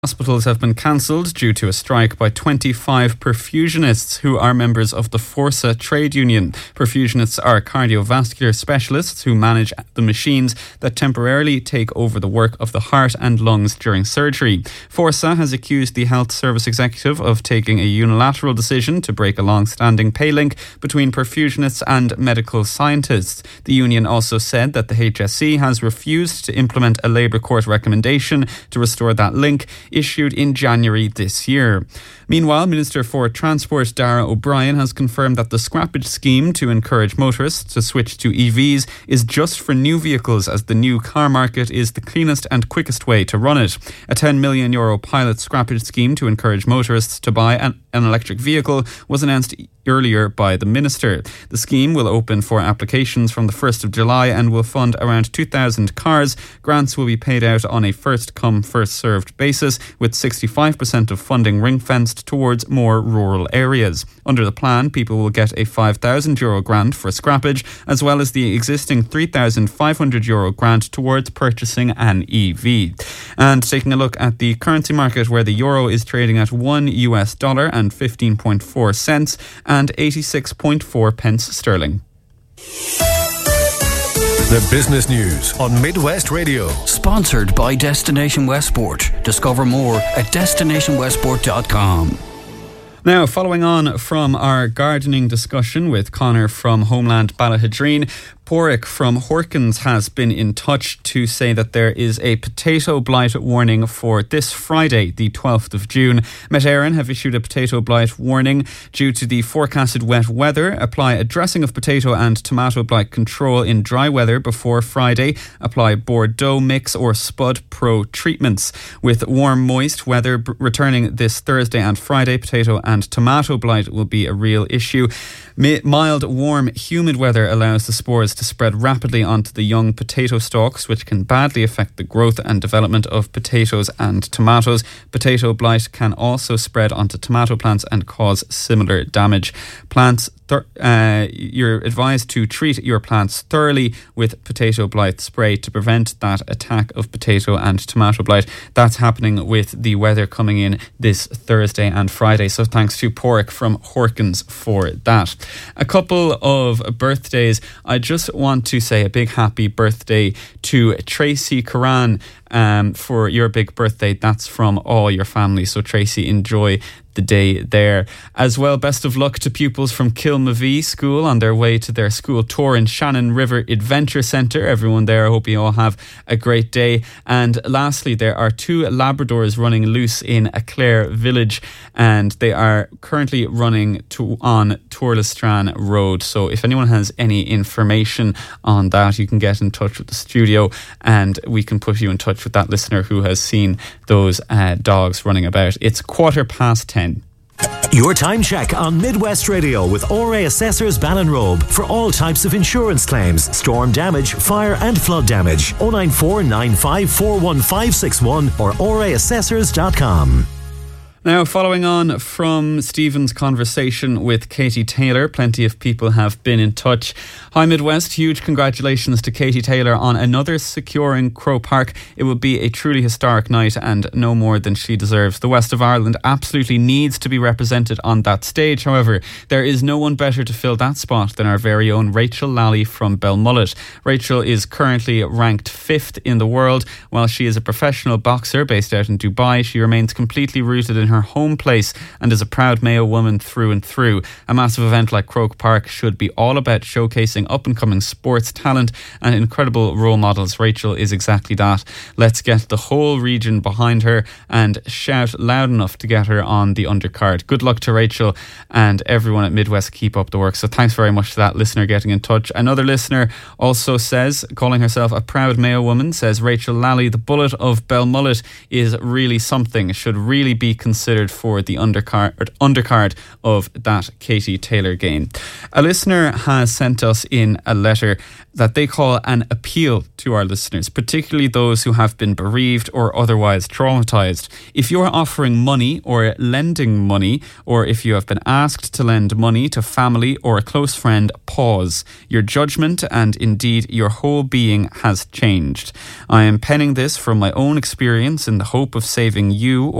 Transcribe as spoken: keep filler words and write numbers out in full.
Hospitals have been cancelled due to a strike by twenty-five perfusionists who are members of the Forsa trade union. Perfusionists are cardiovascular specialists who manage the machines that temporarily take over the work of the heart and lungs during surgery. Forsa has accused the health service executive of taking a unilateral decision to break a long-standing pay link between perfusionists and medical scientists. The union also said that the H S E has refused to implement a Labour Court recommendation to restore that link, issued in January this year. Meanwhile, Minister for Transport Darragh O'Brien has confirmed that the scrappage scheme to encourage motorists to switch to E Vs is just for new vehicles, as the new car market is the cleanest and quickest way to run it. A ten million euro pilot scrappage scheme to encourage motorists to buy an, an electric vehicle was announced earlier by the Minister. The scheme will open for applications from the first of July and will fund around two thousand cars. Grants will be paid out on a first-come, first-served basis, with sixty-five percent of funding ring-fenced towards more rural areas. Under the plan, people will get a five thousand euro grant for scrappage, as well as the existing three thousand five hundred euro grant towards purchasing an E V. And taking a look at the currency market, where the euro is trading at one U S dollar and fifteen point four cents and eighty-six point four pence sterling. The business news on Midwest Radio. Sponsored by Destination Westport. Discover more at destination westport dot com. Now, following on from our gardening discussion with Conor from Homeland Ballahidreen, Porrick from Horkins has been in touch to say that there is a potato blight warning for this Friday, the twelfth of June. Met Éireann have issued a potato blight warning due to the forecasted wet weather. Apply a dressing of potato and tomato blight control in dry weather before Friday. Apply Bordeaux mix or Spud Pro treatments. With warm, moist weather b- returning this Thursday and Friday, potato and tomato blight will be a real issue. Mi- mild, warm, humid weather allows the spores to spread rapidly onto the young potato stalks, which can badly affect the growth and development of potatoes and tomatoes. Potato blight can also spread onto tomato plants and cause similar damage. Plants Thur- uh, you're advised to treat your plants thoroughly with potato blight spray to prevent that attack of potato and tomato blight. That's happening with the weather coming in this Thursday and Friday. So thanks to Porrick from Horkins for that. A couple of birthdays. I just want to say a big happy birthday to Tracy Curran. Um, for your big birthday. That's from all your family. So Tracy, enjoy the day there. As well, best of luck to pupils from Kilmavee School on their way to their school tour in Shannon River Adventure Centre. Everyone there, I hope you all have a great day. And lastly, there are two Labradors running loose in Aclair Village, and they are currently running to, on Tourlestran Road. So if anyone has any information on that, you can get in touch with the studio and we can put you in touch with that listener who has seen those uh, dogs running about. It's quarter past ten. Your time check on Midwest Radio with O R A Assessors Ballinrobe for all types of insurance claims, storm damage, fire and flood damage. oh nine four nine five four one five six one or o r a assessors dot com. Now, following on from Stephen's conversation with Katie Taylor, plenty of people have been in touch. Hi Midwest, huge congratulations to Katie Taylor on another securing Croke Park. It will be a truly historic night and no more than she deserves. The West of Ireland absolutely needs to be represented on that stage. However, there is no one better to fill that spot than our very own Rachel Lally from Belmullet. Rachel is currently ranked fifth in the world. While she is a professional boxer based out in Dubai, she remains completely rooted in her home place and is a proud Mayo woman through and through. A massive event like Croke Park should be all about showcasing up-and-coming sports talent and incredible role models. Rachel is exactly that. Let's get the whole region behind her and shout loud enough to get her on the undercard. Good luck to Rachel and everyone at Midwest. Keep up the work. So thanks very much to that listener getting in touch. Another listener also says, calling herself a proud Mayo woman, says Rachel Lally, the bullet of Belmullet is really something. Should really be considered considered for the undercard, undercard of that Katie Taylor game. A listener has sent us in a letter that they call an appeal to our listeners, particularly those who have been bereaved or otherwise traumatised. If you're offering money or lending money, or if you have been asked to lend money to family or a close friend, pause. Your judgment and indeed your whole being has changed. I am penning this from my own experience in the hope of saving you